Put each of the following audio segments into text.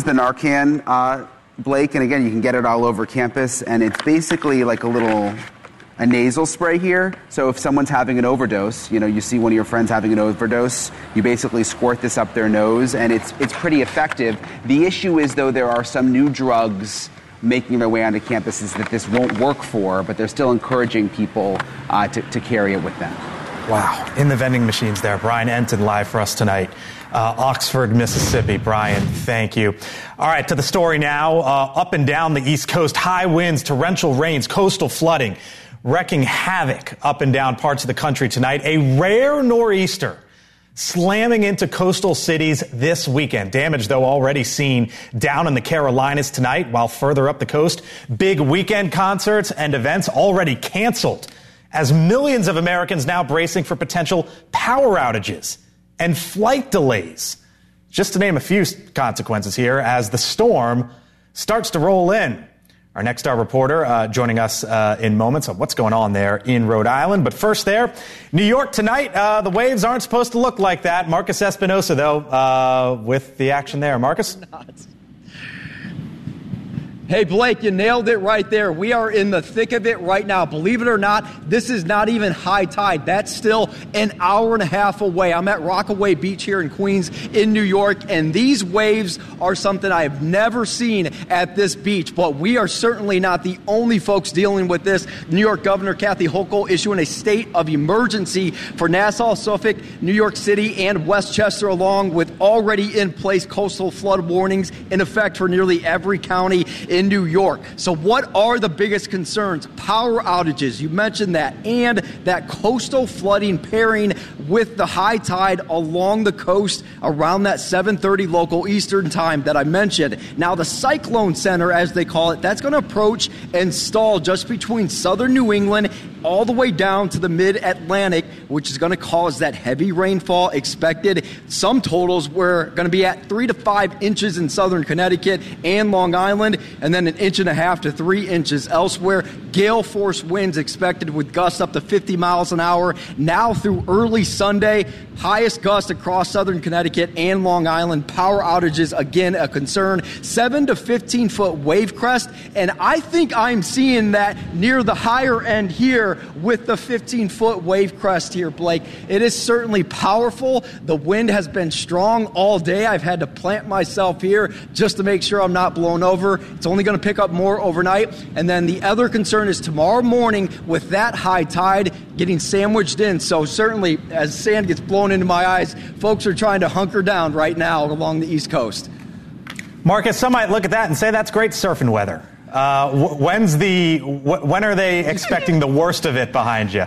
the Narcan, Blake, and again, you can get it all over campus, and it's basically like a nasal spray here. So if someone's having an overdose, you see one of your friends having an overdose, you basically squirt this up their nose, and it's pretty effective. The issue is, though, there are some new drugs making their way onto campuses that this won't work for, but they're still encouraging people to carry it with them. Wow. In the vending machines there. Brian Enton live for us tonight. Oxford, Mississippi. Brian, thank you. All right, to the story now. Up and down the East Coast, high winds, torrential rains, coastal flooding, wreaking havoc up and down parts of the country tonight. A rare nor'easter slamming into coastal cities this weekend. Damage, though, already seen down in the Carolinas tonight, while further up the coast, big weekend concerts and events already canceled as millions of Americans now bracing for potential power outages and flight delays. Just to name a few consequences here as the storm starts to roll in. Our next star reporter joining us in moments on what's going on there in Rhode Island. But first there, New York tonight, the waves aren't supposed to look like that. Marcus Espinosa, though, with the action there. Marcus? Hey, Blake, you nailed it right there. We are in the thick of it right now. Believe it or not, this is not even high tide. That's still an hour and a half away. I'm at Rockaway Beach here in Queens in New York, and these waves are something I have never seen at this beach. But we are certainly not the only folks dealing with this. New York Governor Kathy Hochul issuing a state of emergency for Nassau, Suffolk, New York City, and Westchester, along with already in place coastal flood warnings in effect for nearly every county in New York. So what are the biggest concerns? Power outages, you mentioned that, and that coastal flooding pairing with the high tide along the coast around that 7:30 local Eastern time that I mentioned. Now the cyclone center, as they call it, that's going to approach and stall just between southern New England all the way down to the mid-Atlantic, which is going to cause that heavy rainfall expected. Some totals were going to be at 3 to 5 inches in southern Connecticut and Long Island, and then 1.5 to 3 inches elsewhere. Gale force winds expected with gusts up to 50 miles an hour now through early Sunday. Highest gust across southern Connecticut and Long Island. Power outages, again, a concern. 7 to 15-foot wave crest, and I think I'm seeing that near the higher end here with the 15-foot wave crest here, Blake. It is certainly powerful. The wind has been strong all day. I've had to plant myself here just to make sure I'm not blown over. It's only going to pick up more overnight. And then the other concern is tomorrow morning with that high tide getting sandwiched in. So certainly as sand gets blown into my eyes, folks are trying to hunker down right now along the East Coast. Marcus, some might look at that and say that's great surfing weather. When are they expecting the worst of it behind you?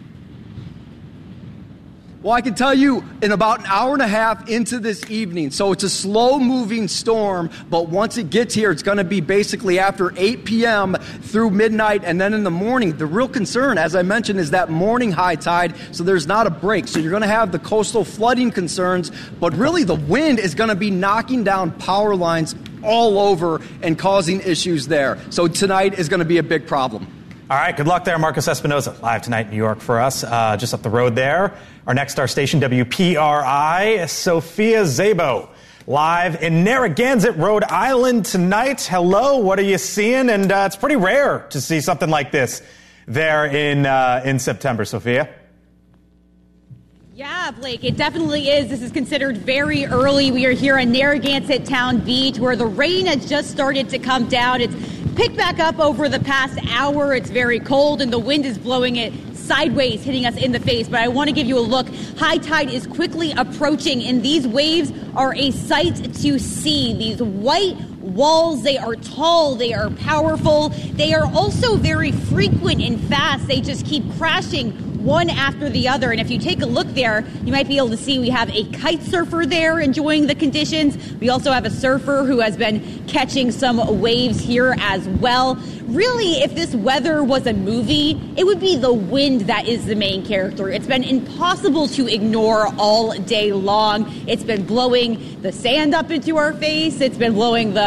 Well, I can tell you in about an hour and a half into this evening. So it's a slow-moving storm, but once it gets here, it's going to be basically after 8 p.m. through midnight, and then in the morning. The real concern, as I mentioned, is that morning high tide, so there's not a break. So you're going to have the coastal flooding concerns, but really the wind is going to be knocking down power lines all over and causing issues there. So tonight is going to be a big problem. All right, good luck there, Marcus Espinosa, live tonight in New York for us, just up the road there. Our next star station, WPRI, Sophia Szabo, live in Narragansett, Rhode Island tonight. Hello, what are you seeing? And it's pretty rare to see something like this there in September, Sophia. Yeah, Blake, it definitely is. This is considered very early. We are here on Narragansett Town Beach where the rain has just started to come down. It's picked back up over the past hour. It's very cold and the wind is blowing it sideways, hitting us in the face. But I want to give you a look. High tide is quickly approaching, and these waves are a sight to see. These white walls, they are tall, they are powerful, they are also very frequent and fast. They just keep crashing one after the other. And if you take a look there, you might be able to see we have a kite surfer there enjoying the conditions. We also have a surfer who has been catching some waves here as well. Really, if this weather was a movie, it would be the wind that is the main character. It's been impossible to ignore all day long. It's been blowing the sand up into our face. It's been blowing the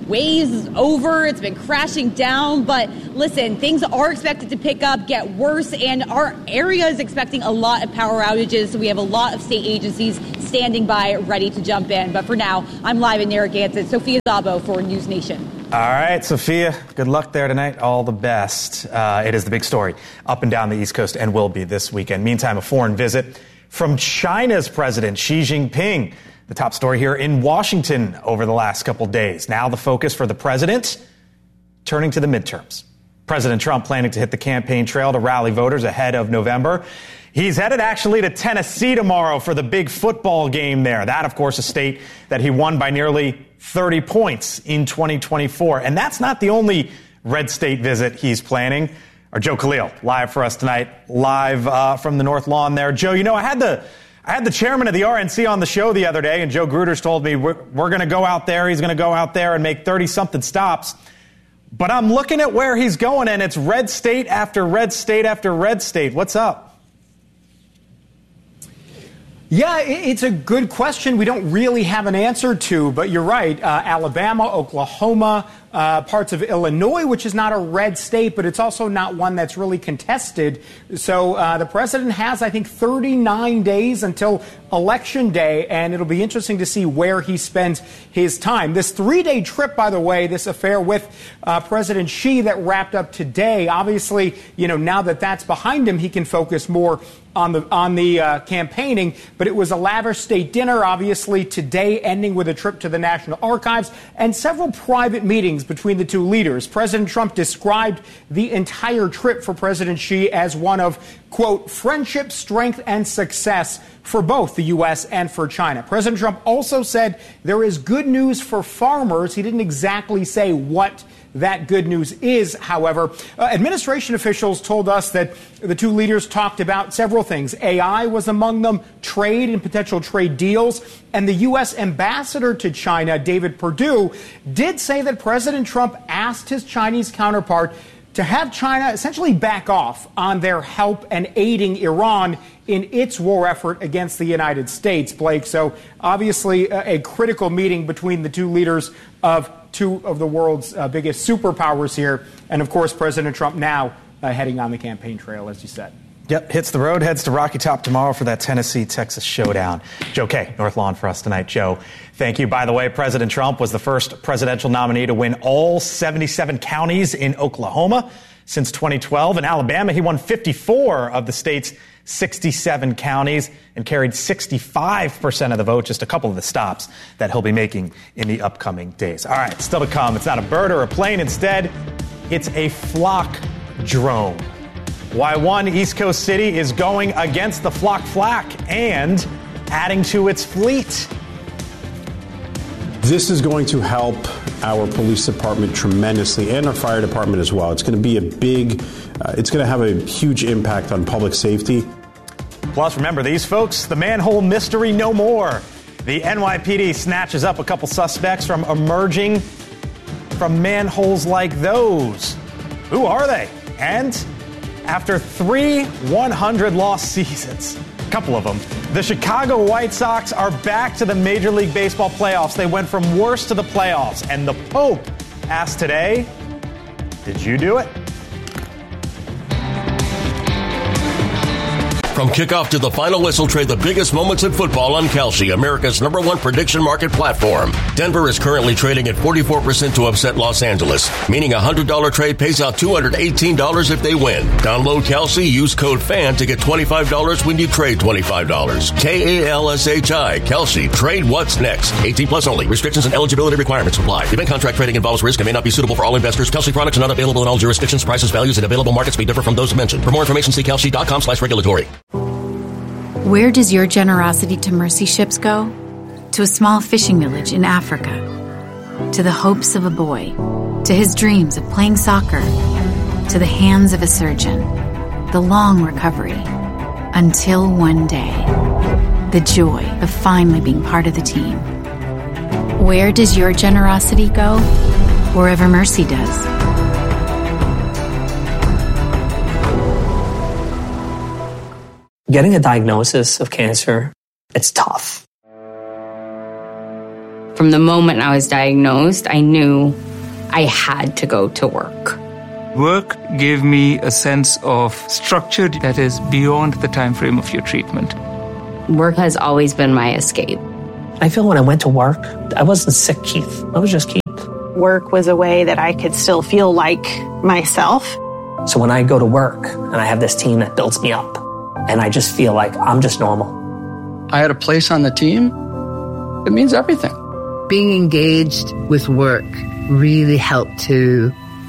waves is over. It's been crashing down. But listen, things are expected to pick up, get worse, and our area is expecting a lot of power outages. So we have a lot of state agencies standing by, ready to jump in. But for now, I'm live in Narragansett. Sophia Szabo for News Nation. All right, Sophia, good luck there tonight. All the best. It is the big story up and down the East Coast and will be this weekend. Meantime, a foreign visit from China's President Xi Jinping. The top story here in Washington over the last couple days. Now the focus for the president, turning to the midterms. President Trump planning to hit the campaign trail to rally voters ahead of November. He's headed actually to Tennessee tomorrow for the big football game there. That, of course, a state that he won by nearly 30 points in 2024. And that's not the only red state visit he's planning. Our Joe Khalil, live for us tonight, live from the North Lawn there. Joe, you know, I had the chairman of the RNC on the show the other day, and Joe Gruters told me we're going to go out there. He's going to go out there and make 30-something stops. But I'm looking at where he's going, and it's red state after red state after red state. What's up? Yeah, it's a good question we don't really have an answer to, but you're right. Alabama, Oklahoma, parts of Illinois, which is not a red state, but it's also not one that's really contested. So the president has, I think, 39 days until Election Day, and it'll be interesting to see where he spends his time. This 3-day trip, by the way, this affair with President Xi that wrapped up today, obviously, you know, now that that's behind him, he can focus more on the campaigning, but it was a lavish state dinner, obviously, today ending with a trip to the National Archives and several private meetings between the two leaders. President Trump described the entire trip for President Xi as one of, quote, friendship, strength, and success for both the U.S. and for China. President Trump also said there is good news for farmers. He didn't exactly say what that good news is, however. Administration officials told us that the two leaders talked about several things. AI was among them, trade and potential trade deals. And the U.S. ambassador to China, David Perdue, did say that President Trump asked his Chinese counterpart to have China essentially back off on their help and aiding Iran in its war effort against the United States, Blake. So obviously a critical meeting between the two leaders of two of the world's biggest superpowers here. And, of course, President Trump now heading on the campaign trail, as you said. Yep, hits the road, heads to Rocky Top tomorrow for that Tennessee-Texas showdown. Joe Kay, North Lawn for us tonight. Joe, thank you. By the way, President Trump was the first presidential nominee to win all 77 counties in Oklahoma since 2012. In Alabama, he won 54 of the state's 67 counties and carried 65% of the vote, just a couple of the stops that he'll be making in the upcoming days. All right, still to come. It's not a bird or a plane. Instead, it's a flock drone. Why one East Coast city is going against the flock flak and adding to its fleet. This is going to help our police department tremendously and our fire department as well. It's going to be it's going to have a huge impact on public safety. Plus, remember these folks, the manhole mystery no more. The NYPD snatches up a couple suspects from emerging from manholes like those. Who are they? And after 3 100-loss seasons, a couple of them, the Chicago White Sox are back to the Major League Baseball playoffs. They went from worst to the playoffs. And the Pope asked today, did you do it? From kickoff to the final whistle, trade the biggest moments in football on Kalshi, America's #1 prediction market platform. Denver is currently trading at 44% to upset Los Angeles, meaning a $100 trade pays out $218 if they win. Download Kalshi, use code FAN to get $25 when you trade $25. Kalshi, Kalshi, trade what's next. 18 plus only. Restrictions and eligibility requirements apply. Event contract trading involves risk and may not be suitable for all investors. Kalshi products are not available in all jurisdictions. Prices, values, and available markets may differ from those mentioned. For more information, see Kalshi.com/regulatory. Where does your generosity to mercy ships go? To a small fishing village in Africa. To the hopes of a boy. To his dreams of playing soccer. To the hands of a surgeon. The long recovery. Until one day. The joy of finally being part of the team. Where does your generosity go? Wherever mercy does. Getting a diagnosis of cancer, it's tough. From the moment I was diagnosed, I knew I had to go to work. Work gave me a sense of structure that is beyond the time frame of your treatment. Work has always been my escape. I feel when I went to work, I wasn't sick, Keith. I was just Keith. Work was a way that I could still feel like myself. So when I go to work and I have this team that builds me up, and I just feel like I'm just normal. I had a place on the team. It means everything. Being engaged with work really helped to,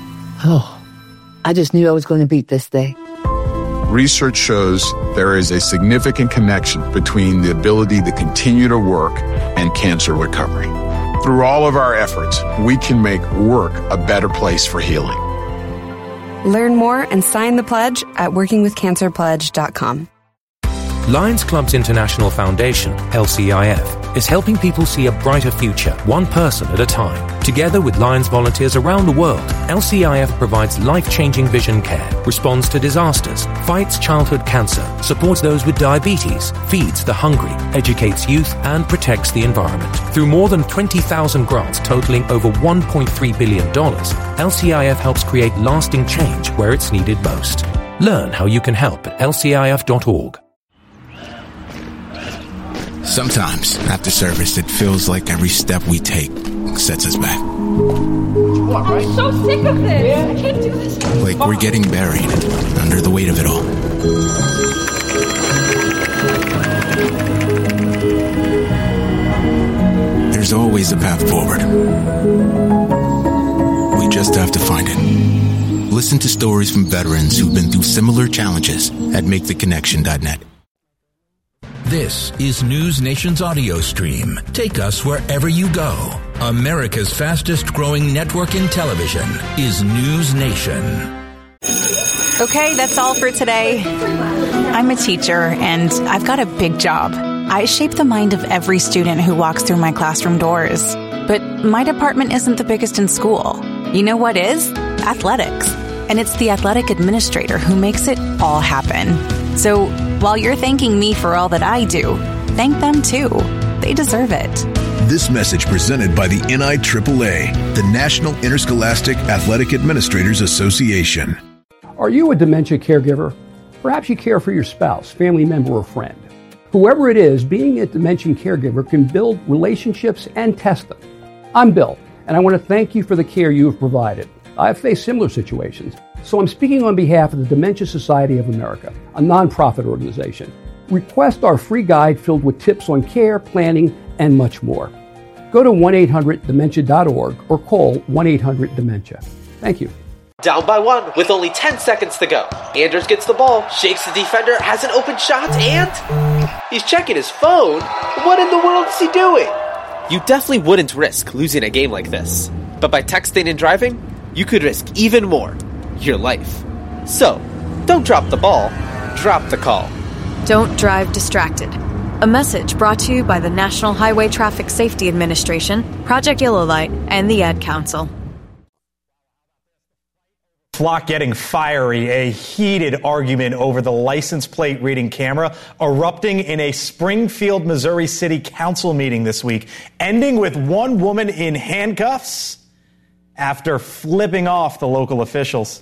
I just knew I was going to beat this day. Research shows there is a significant connection between the ability to continue to work and cancer recovery. Through all of our efforts, we can make work a better place for healing. Learn more and sign the pledge at workingwithcancerpledge.com. Lions Clubs International Foundation, LCIF, is helping people see a brighter future, one person at a time. Together with Lions volunteers around the world, LCIF provides life-changing vision care, responds to disasters, fights childhood cancer, supports those with diabetes, feeds the hungry, educates youth, and protects the environment. Through more than 20,000 grants totaling over $1.3 billion, LCIF helps create lasting change where it's needed most. Learn how you can help at lcif.org. Sometimes, after service, it feels like every step we take sets us back. I'm so sick of this. I can't do this. Like we're getting buried under the weight of it all. There's always a path forward. We just have to find it. Listen to stories from veterans who've been through similar challenges at MakeTheConnection.net. This is News Nation's audio stream. Take us wherever you go. America's fastest growing network in television is News Nation. Okay, that's all for today. I'm a teacher and I've got a big job. I shape the mind of every student who walks through my classroom doors. But my department isn't the biggest in school. You know what is? Athletics. And it's the athletic administrator who makes it all happen. So while you're thanking me for all that I do, thank them too. They deserve it. This message presented by the NIAAA, the National Interscholastic Athletic Administrators Association. Are you a dementia caregiver? Perhaps you care for your spouse, family member, or friend. Whoever it is, being a dementia caregiver can build relationships and test them. I'm Bill, and I want to thank you for the care you have provided. I've faced similar situations, so I'm speaking on behalf of the Dementia Society of America, a nonprofit organization. Request our free guide filled with tips on care, planning, and much more. Go to 1-800-DEMENTIA.org or call 1-800-DEMENTIA. Thank you. Down by one with only 10 seconds to go. Anders gets the ball, shakes the defender, has an open shot, and he's checking his phone. What in the world is he doing? You definitely wouldn't risk losing a game like this. But by texting and driving, you could risk even more. Your life. So, don't drop the ball, drop the call. Don't drive distracted. A message brought to you by the National Highway Traffic Safety Administration, Project Yellow Light, and the Ad Council. Flock getting fiery, a heated argument over the license plate reading camera erupting in a Springfield, Missouri City Council meeting this week, ending with one woman in handcuffs after flipping off the local officials.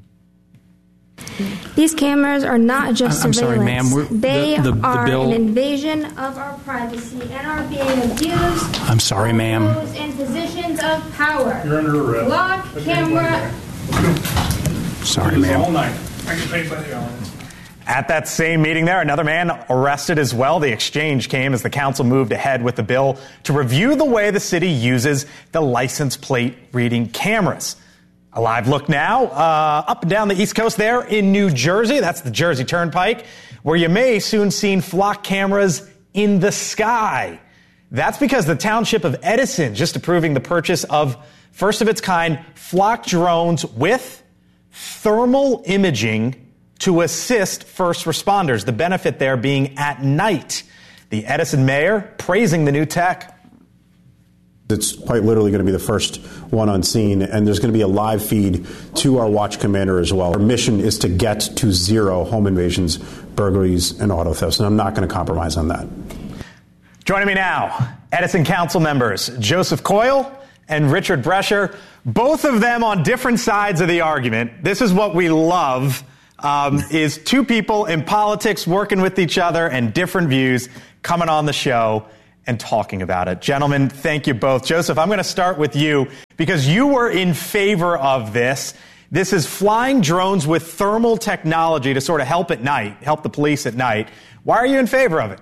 These cameras are not just I'm surveillance. Sorry, ma'am. They the are bill... an invasion of our privacy and are being abused. I'm sorry, ma'am. In positions of power. You're under arrest. Lock camera. Sorry, ma'am. All night. I get paid by the hour. At that same meeting there, another man arrested as well. The exchange came as the council moved ahead with the bill to review the way the city uses the license plate reading cameras. A live look now up and down the East Coast there in New Jersey. That's the Jersey Turnpike, where you may soon see flock cameras in the sky. That's because the township of Edison just approving the purchase of first of its kind flock drones with thermal imaging to assist first responders. The benefit there being at night. The Edison mayor praising the new tech. It's quite literally going to be the first one on scene, and there's going to be a live feed to our watch commander as well. Our mission is to get to zero home invasions, burglaries, and auto thefts, and I'm not going to compromise on that. Joining me now, Edison council members Joseph Coyle and Richard Brescher, both of them on different sides of the argument. This is what we love, is two people in politics working with each other and different views coming on the show and talking about it. Gentlemen, thank you both. Joseph, I'm going to start with you because you were in favor of this. This is flying drones with thermal technology to sort of help the police at night. Why are you in favor of it?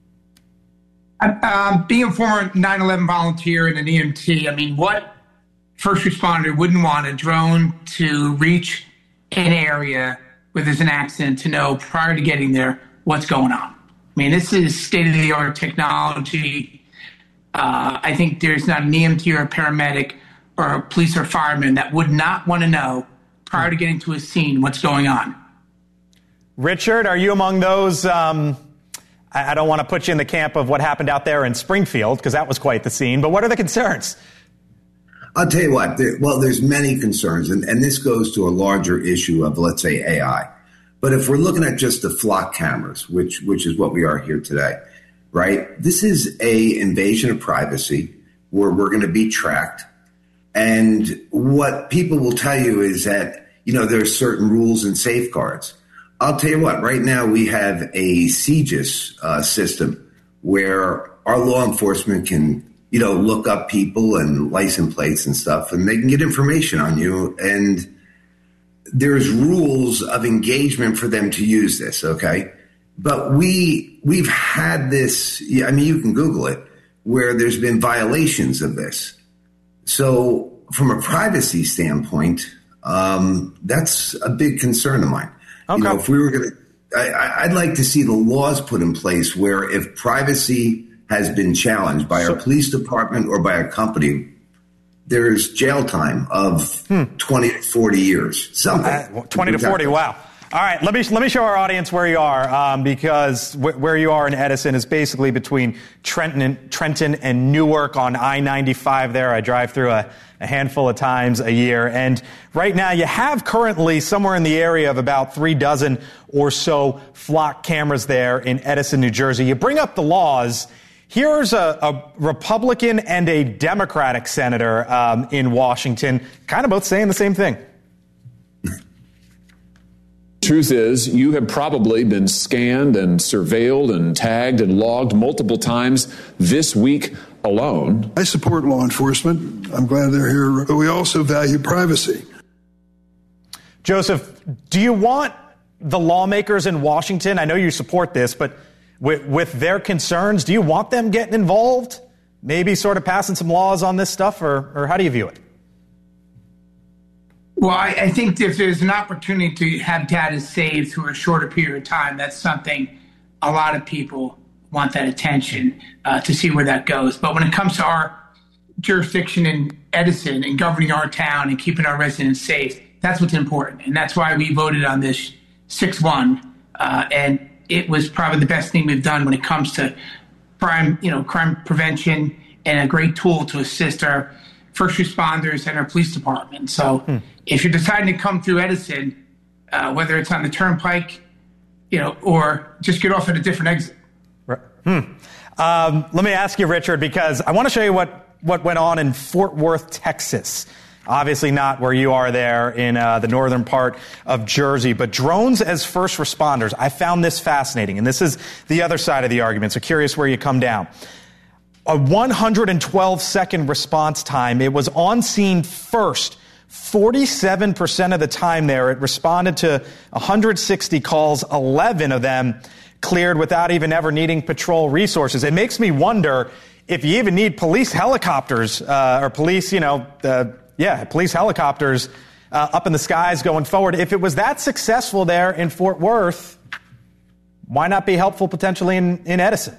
Being a former 9/11 volunteer and an EMT, I mean, what first responder wouldn't want a drone to reach an area where there's an accident to know prior to getting there what's going on? I mean, this is state-of-the-art technology. I think there's not an EMT or a paramedic or a police or fireman that would not want to know prior to getting to a scene what's going on. Richard, are you among those? I don't want to put you in the camp of what happened out there in Springfield, because that was quite the scene. But what are the concerns? I'll tell you what. There's many concerns, and this goes to a larger issue of, let's say, AI. But if we're looking at just the flock cameras, which is what we are here today, right? This is a invasion of privacy where we're going to be tracked. And what people will tell you is that, there's certain rules and safeguards. I'll tell you what, right now we have a CGIS system where our law enforcement can, look up people and license plates and stuff, and they can get information on you. And there's rules of engagement for them to use this, okay? But we've had this, you can Google it, where there's been violations of this. So from a privacy standpoint, that's a big concern of mine. Okay. If we were going to, I'd like to see the laws put in place where if privacy has been challenged by our police department or by a company, there's jail time of 20 to 40 years. Something. 20 to 40, wow. All right, let me show our audience where you are, because where you are in Edison is basically between Trenton and Newark on I-95 there. I drive through a handful of times a year. And right now you have currently somewhere in the area of about 36 or so flock cameras there in Edison, New Jersey. You bring up the laws. Here's a Republican and a Democratic senator in Washington, kind of both saying the same thing. Truth is, you have probably been scanned and surveilled and tagged and logged multiple times this week alone. I support law enforcement. I'm glad they're here, but we also value privacy. Joseph, do you want the lawmakers in Washington, I know you support this, but with their concerns, do you want them getting involved? Maybe sort of passing some laws on this stuff, or how do you view it? Well, I think if there's an opportunity to have data saved through a shorter period of time, that's something a lot of people want that attention to see where that goes. But when it comes to our jurisdiction in Edison and governing our town and keeping our residents safe, that's what's important. And that's why we voted on this 6-1. And it was probably the best thing we've done when it comes to crime prevention, and a great tool to assist our first responders and our police department. So if you're deciding to come through Edison, whether it's on the turnpike, or just get off at a different exit. Let me ask you, Richard, because I want to show you what went on in Fort Worth, Texas. Obviously not where you are there in the northern part of Jersey, but drones as first responders. I found this fascinating, and this is the other side of the argument, so curious where you come down. A 112-second response time. It was on scene first. 47% of the time there, it responded to 160 calls. 11 of them cleared without even ever needing patrol resources. It makes me wonder if you even need police helicopters or police, police helicopters up in the skies going forward. If it was that successful there in Fort Worth, why not be helpful potentially in Edison?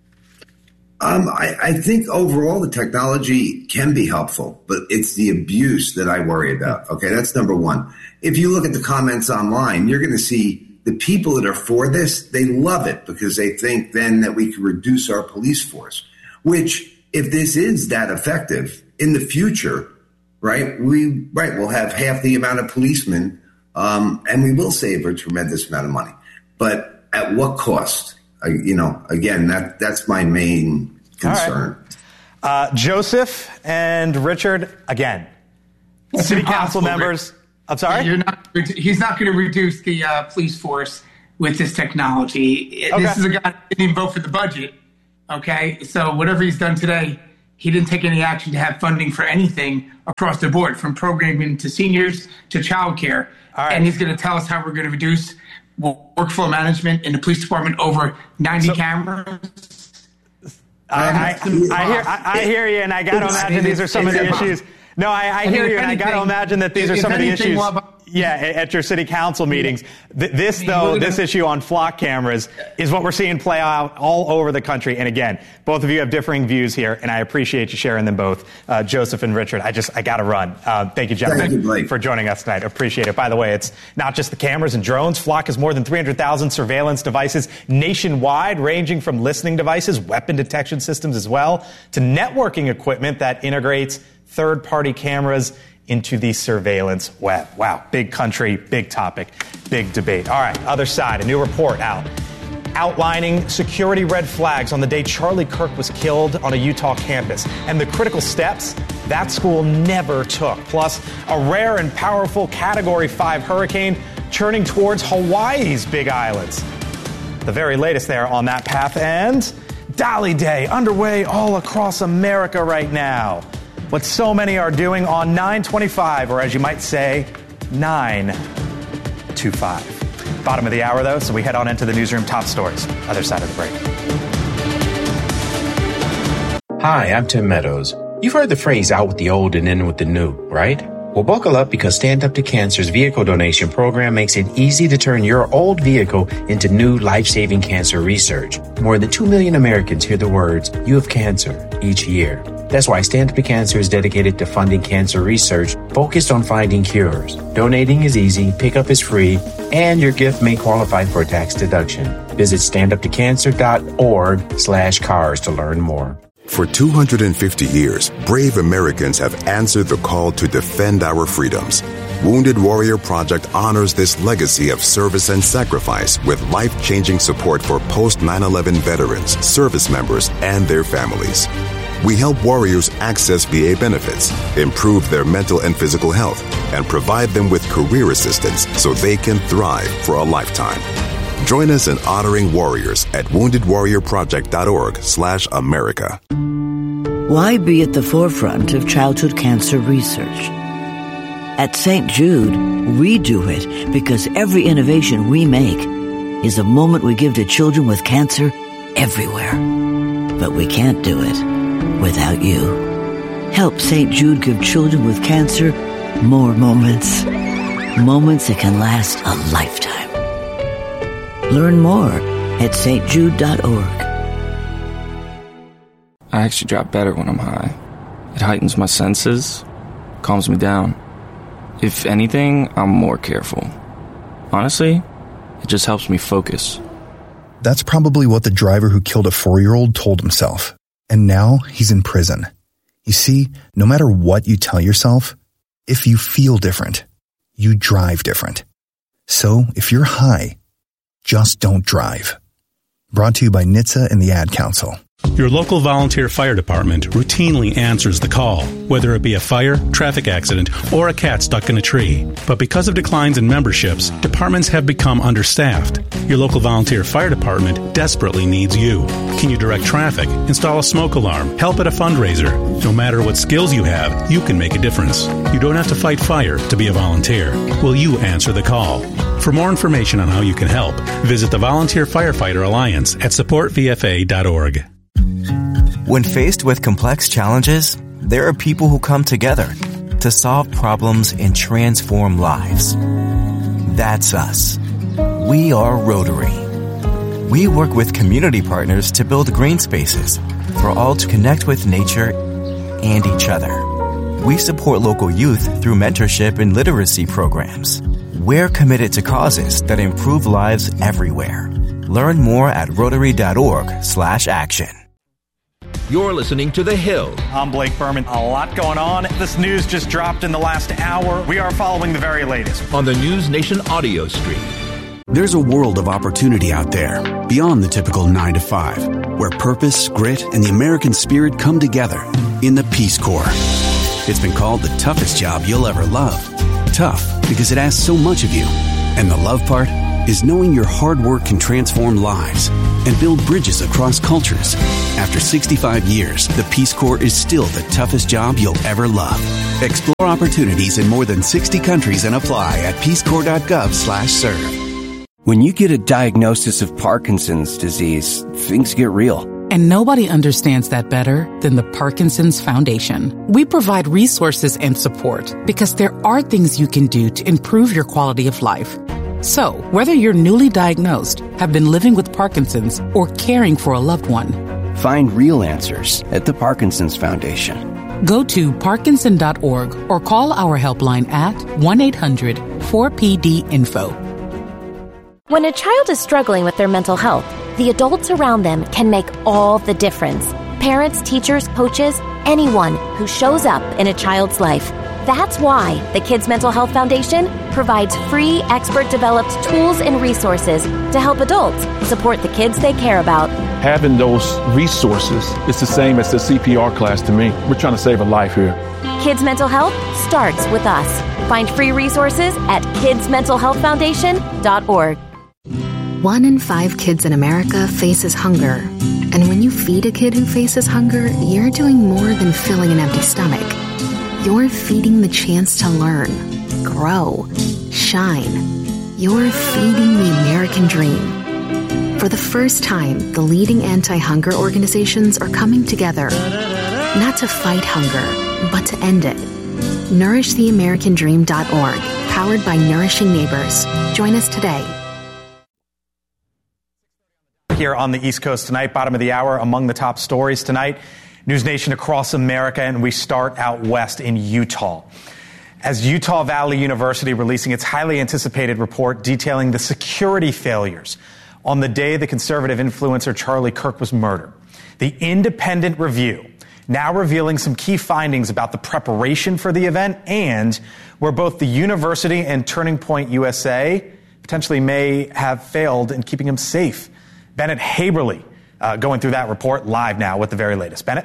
I think overall the technology can be helpful, but it's the abuse that I worry about. Okay, that's number one. If you look at the comments online, you're going to see the people that are for this, they love it because they think then that we can reduce our police force, which if this is that effective in the future, we'll have half the amount of policemen, and we will save a tremendous amount of money. But at what cost? Again, that's my main concern. Right. Joseph and Richard, again, city council members. I'm sorry? He's not going to reduce the police force with this technology. Okay. This is a guy that didn't even vote for the budget. Okay, so whatever he's done today, he didn't take any action to have funding for anything across the board, from programming to seniors to childcare. Right. And he's going to tell us how we're going to reduce workflow management in the police department over 90 cameras. I hear you, and I got to imagine these are some of the issues. No, I hear you, and I got to imagine that these are some of the issues. At your city council meetings. This issue on flock cameras is what we're seeing play out all over the country. And again, both of you have differing views here, and I appreciate you sharing them both. Joseph and Richard, I got to run. Thank you, gentlemen, for joining us tonight. Appreciate it. By the way, it's not just the cameras and drones. Flock has more than 300,000 surveillance devices nationwide, ranging from listening devices, weapon detection systems as well, to networking equipment that integrates third-party cameras into the surveillance web. Wow, big country, big topic, big debate. All right, other side, a new report out outlining security red flags on the day Charlie Kirk was killed on a Utah campus and the critical steps that school never took. Plus, a rare and powerful Category 5 hurricane churning towards Hawaii's Big Islands. The very latest there on that path, and Dolly Day underway all across America right now. What so many are doing on 9/25, or as you might say, 9/25. Bottom of the hour, though, so we head on into the newsroom top stories. Other side of the break. Hi, I'm Tim Meadows. You've heard the phrase out with the old and in with the new, right? Well, buckle up, because Stand Up to Cancer's vehicle donation program makes it easy to turn your old vehicle into new life-saving cancer research. More than 2 million Americans hear the words, "You have cancer," each year. That's why Stand Up to Cancer is dedicated to funding cancer research focused on finding cures. Donating is easy, pickup is free, and your gift may qualify for a tax deduction. Visit standuptocancer.org/cars to learn more. For 250 years, brave Americans have answered the call to defend our freedoms. Wounded Warrior Project honors this legacy of service and sacrifice with life-changing support for post-9/11 veterans, service members, and their families. We help warriors access VA benefits, improve their mental and physical health, and provide them with career assistance so they can thrive for a lifetime. Join us in honoring warriors at woundedwarriorproject.org/America. Why be at the forefront of childhood cancer research? At St. Jude, we do it because every innovation we make is a moment we give to children with cancer everywhere. But we can't do it without you. Help St. Jude give children with cancer more moments. Moments that can last a lifetime. Learn more at stjude.org. I actually drop better when I'm high. It heightens my senses, calms me down. If anything, I'm more careful. Honestly, it just helps me focus. That's probably what the driver who killed a 4-year-old told himself. And now he's in prison. You see, no matter what you tell yourself, if you feel different, you drive different. So if you're high, just don't drive. Brought to you by NHTSA and the Ad Council. Your local volunteer fire department routinely answers the call, whether it be a fire, traffic accident, or a cat stuck in a tree. But because of declines in memberships, departments have become understaffed. Your local volunteer fire department desperately needs you. Can you direct traffic, install a smoke alarm, help at a fundraiser? No matter what skills you have, you can make a difference. You don't have to fight fire to be a volunteer. Will you answer the call? For more information on how you can help, visit the Volunteer Firefighter Alliance at supportvfa.org. When faced with complex challenges, there are people who come together to solve problems and transform lives. That's us. We are Rotary. We work with community partners to build green spaces for all to connect with nature and each other. We support local youth through mentorship and literacy programs. We're committed to causes that improve lives everywhere. Learn more at Rotary.org/action. You're listening to The Hill. I'm Blake Berman. A lot going on. This news just dropped in the last hour. We are following the very latest on the News Nation audio stream. There's a world of opportunity out there, beyond the typical 9 to 5, where purpose, grit, and the American spirit come together in the Peace Corps. It's been called the toughest job you'll ever love. Tough because it asks so much of you. And the love part is knowing your hard work can transform lives and build bridges across cultures. After 65 years, the Peace Corps is still the toughest job you'll ever love. Explore opportunities in more than 60 countries and apply at peacecorps.gov/serve. When you get a diagnosis of Parkinson's disease, things get real. And nobody understands that better than the Parkinson's Foundation. We provide resources and support because there are things you can do to improve your quality of life. So, whether you're newly diagnosed, have been living with Parkinson's, or caring for a loved one, find real answers at the Parkinson's Foundation. Go to parkinson.org or call our helpline at 1-800-4PD-INFO. When a child is struggling with their mental health, the adults around them can make all the difference. Parents, teachers, coaches, anyone who shows up in a child's life. That's why the Kids Mental Health Foundation provides free, expert-developed tools and resources to help adults support the kids they care about. Having those resources is the same as the CPR class to me. We're trying to save a life here. Kids Mental Health starts with us. Find free resources at kidsmentalhealthfoundation.org. 1 in 5 kids in America faces hunger. And when you feed a kid who faces hunger, you're doing more than filling an empty stomach. You're feeding the chance to learn, grow, shine. You're feeding the American dream. For the first time, the leading anti-hunger organizations are coming together, not to fight hunger, but to end it. NourishTheAmericanDream.org, powered by Nourishing Neighbors. Join us today. Here on the East Coast tonight, bottom of the hour, among the top stories tonight, News Nation across America, and we start out west in Utah. As Utah Valley University releasing its highly anticipated report detailing the security failures on the day the conservative influencer Charlie Kirk was murdered. The independent review now revealing some key findings about the preparation for the event and where both the university and Turning Point USA potentially may have failed in keeping him safe. Bennett Haberly going through that report live now with the very latest. Bennett?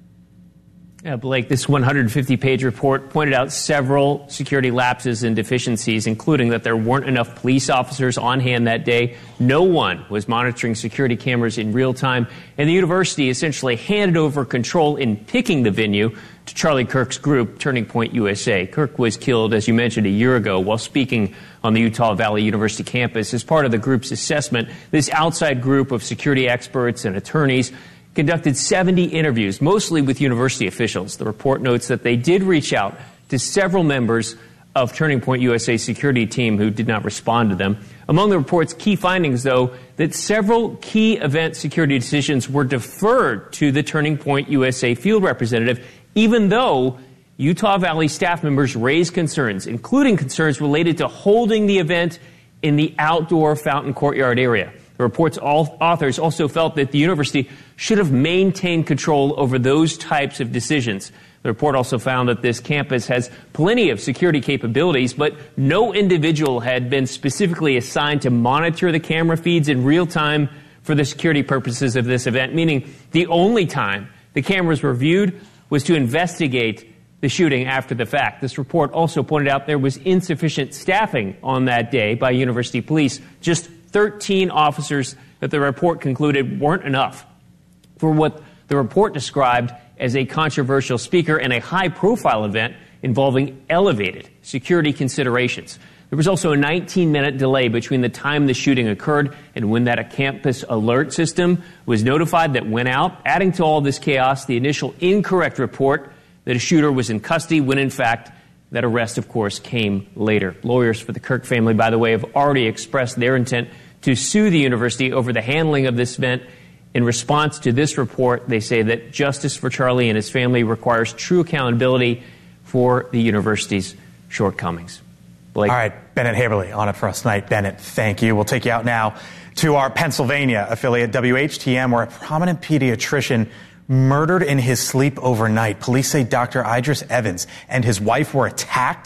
Yeah, Blake, this 150-page report pointed out several security lapses and deficiencies, including that there weren't enough police officers on hand that day. No one was monitoring security cameras in real time. And the university essentially handed over control in picking the venue to Charlie Kirk's group, Turning Point USA. Kirk was killed, as you mentioned, a year ago while speaking on the Utah Valley University campus. As part of the group's assessment, this outside group of security experts and attorneys conducted 70 interviews, mostly with university officials. The report notes that they did reach out to several members of Turning Point USA security team who did not respond to them. Among the report's key findings, though, that several key event security decisions were deferred to the Turning Point USA field representative, even though Utah Valley staff members raised concerns, including concerns related to holding the event in the outdoor fountain courtyard area. The report's authors also felt that the university should have maintained control over those types of decisions. The report also found that this campus has plenty of security capabilities, but no individual had been specifically assigned to monitor the camera feeds in real time for the security purposes of this event, meaning the only time the cameras were viewed was to investigate the shooting after the fact. This report also pointed out there was insufficient staffing on that day by university police. Just 13 officers that the report concluded weren't enough for what the report described as a controversial speaker and a high-profile event involving elevated security considerations. There was also a 19-minute delay between the time the shooting occurred and when that campus alert system was notified that went out. Adding to all this chaos, the initial incorrect report that a shooter was in custody when, in fact, that arrest, of course, came later. Lawyers for the Kirk family, by the way, have already expressed their intent to sue the university over the handling of this event. In response to this report, they say that justice for Charlie and his family requires true accountability for the university's shortcomings. Blake? All right, Bennett Haberly on it for us tonight. Bennett, thank you. We'll take you out now to our Pennsylvania affiliate, WHTM, where a prominent pediatrician murdered in his sleep overnight. Police say Dr. Idris Evans and his wife were attacked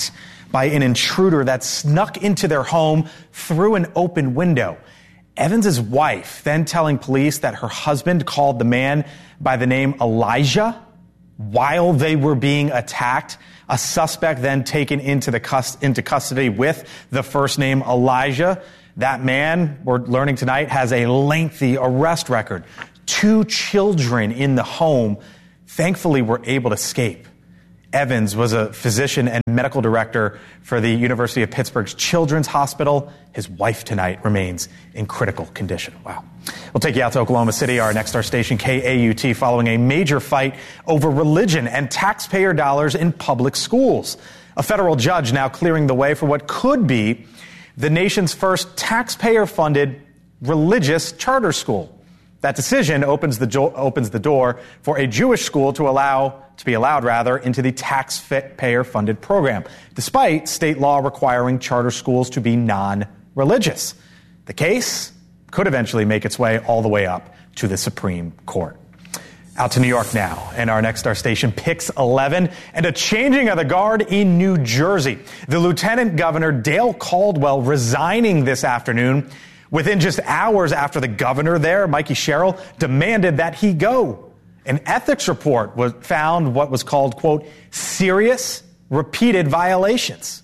by an intruder that snuck into their home through an open window. Evans' wife then telling police that her husband called the man by the name Elijah while they were being attacked. A suspect then taken into custody with the first name Elijah. That man, we're learning tonight, has a lengthy arrest record. 2 children in the home thankfully were able to escape. Evans was a physician and medical director for the University of Pittsburgh's Children's Hospital. His wife tonight remains in critical condition. Wow. We'll take you out to Oklahoma City, our next star station, KAUT, following a major fight over religion and taxpayer dollars in public schools. A federal judge now clearing the way for what could be the nation's first taxpayer-funded religious charter school. That decision opens the door for a Jewish school to be allowed into the taxpayer-funded program, despite state law requiring charter schools to be non-religious. The case could eventually make its way all the way up to the Supreme Court. Out to New York now, and our next star station, Pix 11, and a changing of the guard in New Jersey. The Lieutenant Governor Dale Caldwell resigning this afternoon within just hours after the governor there, Mikey Sherrill, demanded that he go. An ethics report found what was called, quote, serious repeated violations.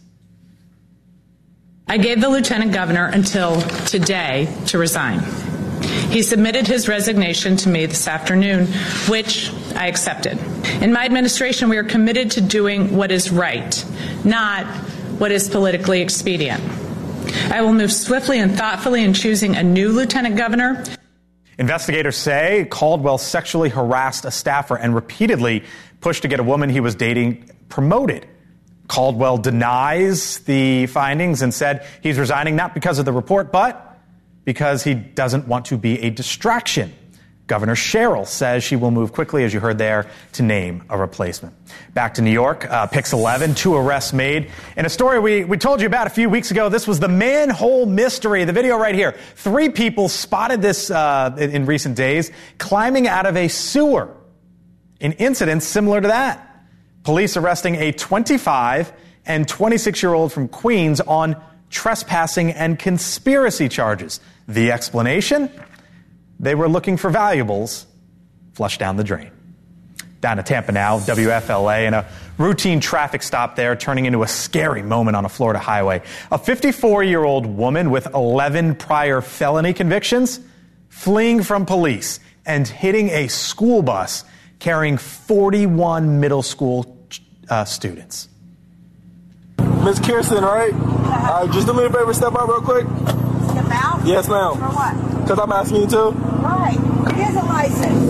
I gave the Lieutenant Governor until today to resign. He submitted his resignation to me this afternoon, which I accepted. In my administration, we are committed to doing what is right, not what is politically expedient. I will move swiftly and thoughtfully in choosing a new lieutenant governor. Investigators say Caldwell sexually harassed a staffer and repeatedly pushed to get a woman he was dating promoted. Caldwell denies the findings and said he's resigning not because of the report, but because he doesn't want to be a distraction. Governor Sherrill says she will move quickly, as you heard there, to name a replacement. Back to New York, Pix 11, 2 arrests made. In a story we told you about a few weeks ago, this was the manhole mystery. The video right here. 3 people spotted this in recent days, climbing out of a sewer. An incident similar to that. Police arresting a 25 and 26-year-old from Queens on trespassing and conspiracy charges. The explanation? They were looking for valuables flushed down the drain. Down to Tampa now, WFLA, and a routine traffic stop there turning into a scary moment on a Florida highway. A 54-year-old woman with 11 prior felony convictions fleeing from police and hitting a school bus carrying 41 middle school students. Miss Kirsten, right? Just do me a favor, step out real quick. Step out? Yes, ma'am. For what? Because I'm asking you to. Right. Here's a license.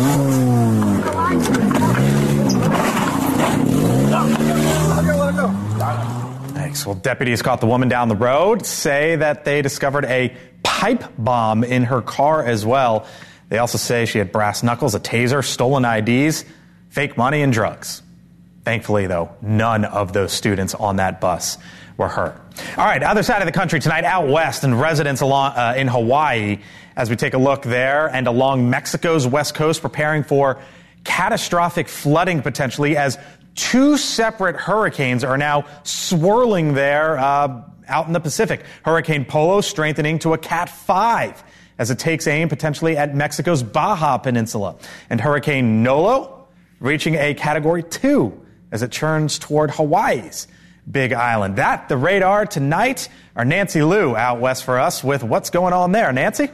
Let her go. Thanks. Well, deputies caught the woman down the road, say that they discovered a pipe bomb in her car as well. They also say she had brass knuckles, a taser, stolen IDs, fake money, and drugs. Thankfully, though, none of those students on that bus were hurt. All right, other side of the country tonight, out west, and residents in Hawaii, as we take a look there, and along Mexico's west coast, preparing for catastrophic flooding potentially, as 2 separate hurricanes are now swirling there out in the Pacific. Hurricane Polo strengthening to a Cat 5 as it takes aim potentially at Mexico's Baja Peninsula. And Hurricane Nolo reaching a Category 2 as it churns toward Hawaii's Big Island. That, the radar tonight. Our Nancy Liu out west for us with what's going on there. Nancy?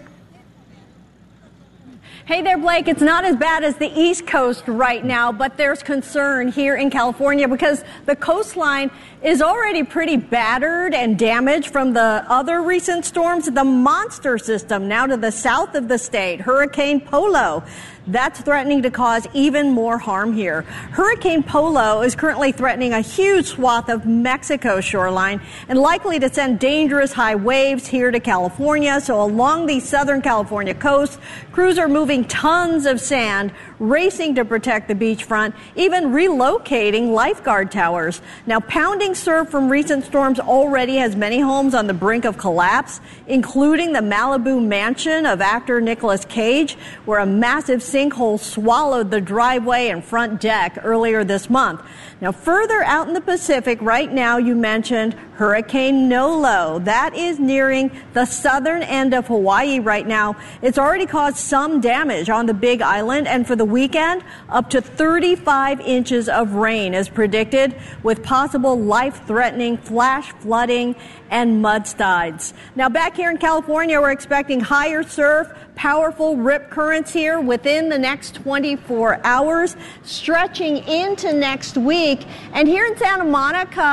Hey there, Blake. It's not as bad as the East Coast right now, but there's concern here in California because the coastline is already pretty battered and damaged from the other recent storms. The monster system now to the south of the state, Hurricane Polo. That's threatening to cause even more harm here. Hurricane Polo is currently threatening a huge swath of Mexico's shoreline and likely to send dangerous high waves here to California. So along the Southern California coast, crews are moving tons of sand, racing to protect the beachfront, even relocating lifeguard towers. Now, pounding surf from recent storms already has many homes on the brink of collapse, including the Malibu mansion of actor Nicolas Cage, where a massive sand sinkhole swallowed the driveway and front deck earlier this month. Now, further out in the Pacific right now, you mentioned Hurricane Nolo. That is nearing the southern end of Hawaii right now. It's already caused some damage on the Big Island, and for the weekend, up to 35 inches of rain is predicted, with possible life-threatening flash flooding and mudslides. Now, back here in California, we're expecting higher surf, powerful rip currents here within the next 24 hours, stretching into next week. And here in Santa Monica,